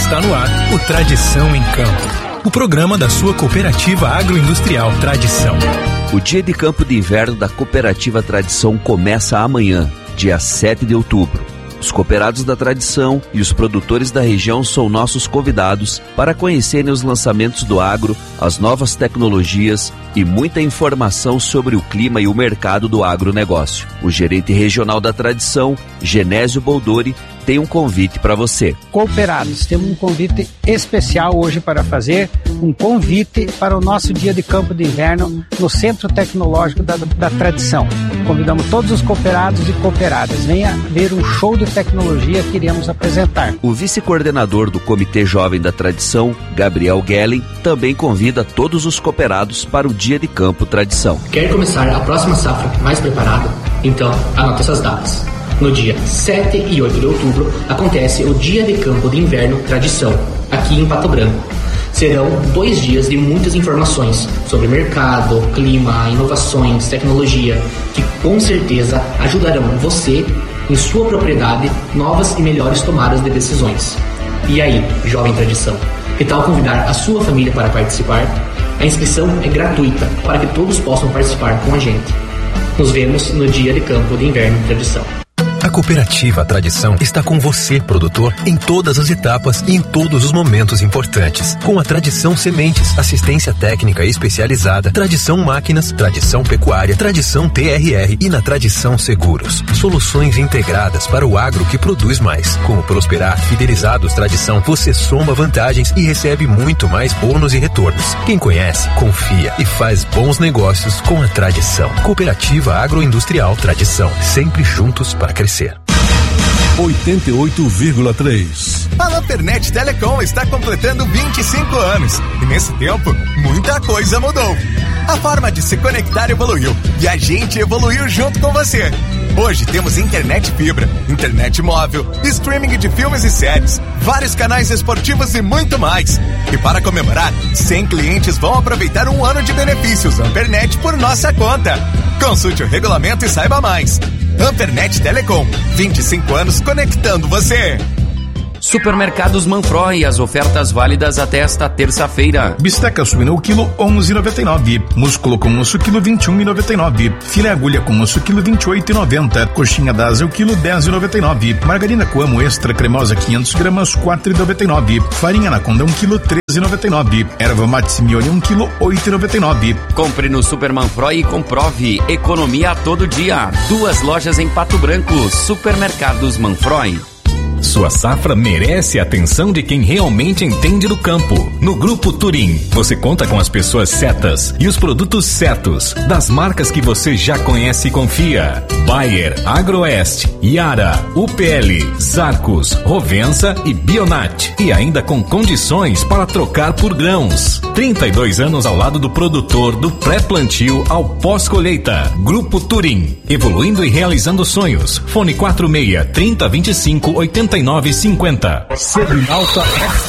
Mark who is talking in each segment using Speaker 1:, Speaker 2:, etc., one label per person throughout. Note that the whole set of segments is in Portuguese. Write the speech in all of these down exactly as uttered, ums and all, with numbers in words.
Speaker 1: Está no ar o Tradição em Campo, o programa da sua cooperativa agroindustrial Tradição.
Speaker 2: O Dia de Campo de Inverno da Cooperativa Tradição começa amanhã, dia sete de outubro. Os cooperados da Tradição e os produtores da região são nossos convidados para conhecerem os lançamentos do agro, as novas tecnologias e muita informação sobre o clima e o mercado do agronegócio. O gerente regional da Tradição, Genésio Boldori, tem um convite para você.
Speaker 3: Cooperados, temos um convite especial hoje para fazer, um convite para o nosso Dia de Campo de Inverno no Centro Tecnológico da, da Tradição. Convidamos todos os cooperados e cooperadas. Venha ver um show de tecnologia que iremos apresentar.
Speaker 2: O vice-coordenador do Comitê Jovem da Tradição, Gabriel Gellen, também convida todos os cooperados para o Dia de Campo Tradição.
Speaker 4: Quer começar a próxima safra mais preparado? Então, anote essas datas. No dia sete e oito de outubro acontece o Dia de Campo de Inverno Tradição, aqui em Pato Branco. Serão dois dias de muitas informações sobre mercado, clima, inovações, tecnologia, que com certeza ajudarão você, em sua propriedade, novas e melhores tomadas de decisões. E aí, jovem Tradição, que tal convidar a sua família para participar? A inscrição é gratuita para que todos possam participar com a gente. Nos vemos no Dia de Campo de Inverno Tradição.
Speaker 1: A Cooperativa Tradição está com você, produtor, em todas as etapas e em todos os momentos importantes. Com a Tradição Sementes, assistência técnica especializada, Tradição Máquinas, Tradição Pecuária, Tradição T R R e na Tradição Seguros. Soluções integradas para o agro que produz mais. Com o Prosperar Fidelizados Tradição, você soma vantagens e recebe muito mais bônus e retornos. Quem conhece, confia e faz bons negócios com a Tradição. Cooperativa Agroindustrial Tradição, sempre juntos para crescer.
Speaker 5: oitenta e oito vírgula três.
Speaker 6: A Ampernet Telecom está completando vinte e cinco anos e nesse tempo muita coisa mudou. A forma de se conectar evoluiu e a gente evoluiu junto com você. Hoje temos internet fibra, internet móvel, streaming de filmes e séries, vários canais esportivos e muito mais. E para comemorar, cem clientes vão aproveitar um ano de benefícios Ampernet por nossa conta. Consulte o regulamento e saiba mais. Ampernet Telecom, vinte e cinco anos conectando você.
Speaker 7: Supermercados Manfroy, as ofertas válidas até esta terça-feira.
Speaker 8: Bisteca suína o quilo onze e noventa e nove. Músculo com osso quilo vinte e um e noventa e nove. Filé agulha com osso quilo vinte e oito e noventa. Coxinha da asa o quilo dez e noventa e nove. Margarina Coamo extra cremosa quinhentos gramas quatro e noventa e nove. Farinha Anaconda um quilo treze e noventa e nove. Erva mate Simeone um quilo oito e noventa e nove.
Speaker 7: Compre no Super Manfroy e comprove economia a todo dia. Duas lojas em Pato Branco. Supermercados Manfroy.
Speaker 9: Sua safra merece a atenção de quem realmente entende do campo. No Grupo Turim, você conta com as pessoas certas e os produtos certos, das marcas que você já conhece e confia. Bayer, Agroeste, Yara, U P L, Zarcos, Rovensa e Bionat. E ainda com condições para trocar por grãos. trinta e dois anos ao lado do produtor, do pré-plantio ao pós-colheita. Grupo Turim, evoluindo e realizando sonhos. Fone quatro seis, trinta, vinte e cinco, oitenta e nove cinquenta.
Speaker 5: Serenalta F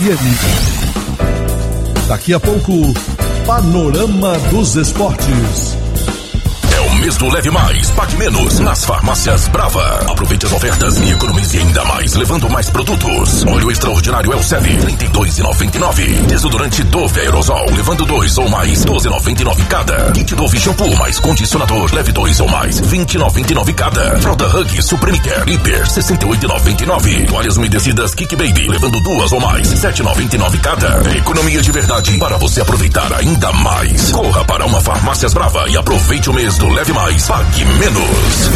Speaker 5: M. Daqui a pouco, Panorama dos Esportes.
Speaker 10: Mês do Leve Mais, Pague Menos, nas farmácias Brava. Aproveite as ofertas e economize ainda mais, levando mais produtos. Óleo extraordinário Elsev, trinta e dois reais e noventa e nove centavos. Desodorante Dove Aerosol, levando dois ou mais, doze reais e noventa e nove centavos cada. Kit Dove Shampoo mais condicionador, leve dois ou mais, vinte reais e noventa e nove centavos cada. Fralda Hug Supreme Care Hiper, sessenta e oito reais e noventa e nove centavos. Toalhas umedecidas Kick Baby, levando duas ou mais, sete reais e noventa e nove centavos cada. Economia de verdade para você aproveitar ainda mais. Corra para uma Farmácias Brava e aproveite o mês do Leve Mais, Pague Menos.